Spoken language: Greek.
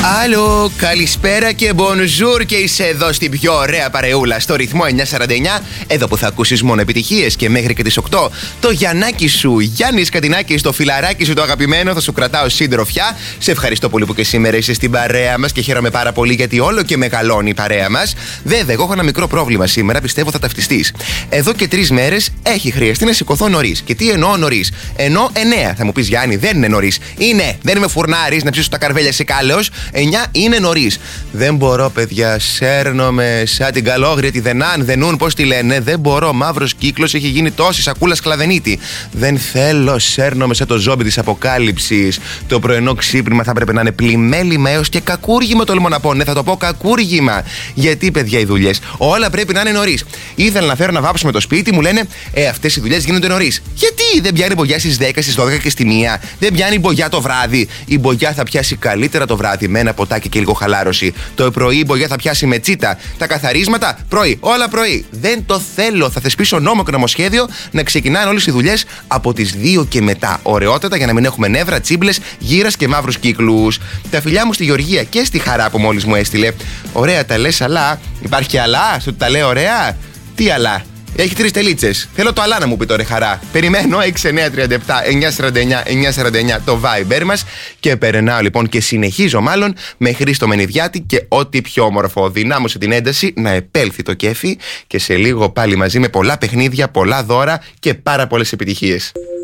Άλλο, καλησπέρα και bonjour, και είσαι εδώ στην πιο ωραία παρεούλα στο ρυθμό 949. Εδώ που θα ακούσεις μόνο επιτυχίες και μέχρι και τις 8 το Γιαννάκι σου, Γιάννης Κατινάκης, το φιλαράκι σου το αγαπημένο, θα σου κρατάω συντροφιά. Σε ευχαριστώ πολύ που και σήμερα είσαι στην παρέα μας και χαίρομαι πάρα πολύ γιατί όλο και μεγαλώνει η παρέα μας. Βέβαια, εγώ έχω ένα μικρό πρόβλημα σήμερα, πιστεύω θα ταυτιστείς. Εδώ και 3 μέρες έχει χρειαστεί να σηκωθώ νωρίς. Και τι εννοώ νωρίς? Εννοώ 9. Θα μου πεις, Γιάννη, δεν είναι νωρίς. Είναι, δεν είμαι φουρνάρης να ψήσω τα καρβέλια σε κάλεος. 9 είναι νωρίς. Δεν μπορώ, παιδιά. Σέρνομαι σαν την καλόγρια, δενούν, πώς τη λένε. Δεν μπορώ. Μαύρος κύκλος έχει γίνει τόση σακούλα σκλαβενίτη. Δεν θέλω. Σέρνομαι σαν το ζόμπι της αποκάλυψης. Το πρωινό ξύπνημα θα πρέπει να είναι πλημέλημα έως και κακούργημα, τολμώ να πω. Ναι, θα το πω κακούργημα. Γιατί, παιδιά, οι δουλειές όλα πρέπει να είναι νωρίς. Ήθελα να φέρω να βάψουμε το σπίτι, μου λένε αυτές οι δουλειές γίνονται νωρίς. Γιατί δεν πιάνει μπογιά στις 10, στις 12 και στη 1? Δεν πιάνει μπογιά το βράδυ? Η μπογιά θα πιάσει καλύτερα το βράδυ με ένα ποτάκι και λίγο χαλάρωση. Το πρωί η μπογιά θα πιάσει με τσίτα. Τα καθαρίσματα πρωί, όλα πρωί. Δεν το θέλω. Θα θεσπίσω νόμο και νομοσχέδιο να ξεκινάνε όλες οι δουλειές από τις 2 και μετά. Ωραιότατα, για να μην έχουμε νεύρα, τσίμπλες, γύρας και μαύρους κύκλους. Τα φιλιά μου στη Γεωργία και στη Χαρά που μόλις μου έστειλε. Ωραία τα λες, αλλά υπάρχει και αλλά? Σου τα λέω ωραία? Τι αλλά? Έχει 3 τελίτσες. Θέλω το αλλά να μου πει τώρα, Χαρά. Περιμένω 6937 949 949 το Viber μας. Και περνάω λοιπόν και συνεχίζω μάλλον με Χρήστο Μενιδιάτη και ό,τι πιο όμορφο. Δυνάμωσε την ένταση να επέλθει το κέφι και σε λίγο πάλι μαζί με πολλά παιχνίδια, πολλά δώρα και πάρα πολλές επιτυχίες.